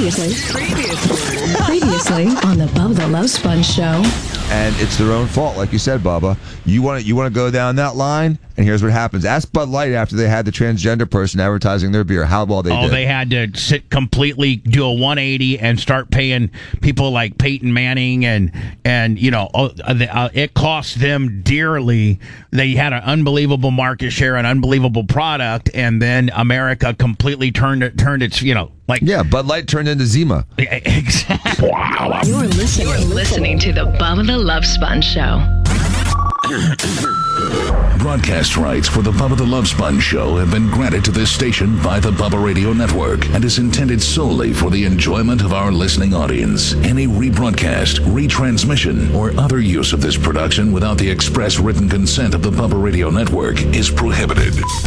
Previously on the Bubba the Love Sponge Show. And it's their own fault, like you said, Bubba. You want to go down that line, and here's what happens. Ask Bud Light after they had the transgender person advertising their beer how well they did. Oh, they had to do a 180 and start paying people like Peyton Manning, and it cost them dearly. They had an unbelievable market share, an unbelievable product, and then America completely turned its, Bud Light turned into Zima. Exactly. Wow. You're listening to the Bubba the Love Sponge Show. Broadcast rights for the Bubba the Love Sponge Show have been granted to this station by the Bubba Radio Network and is intended solely for the enjoyment of our listening audience. Any rebroadcast, retransmission, or other use of this production without the express written consent of the Bubba Radio Network is prohibited.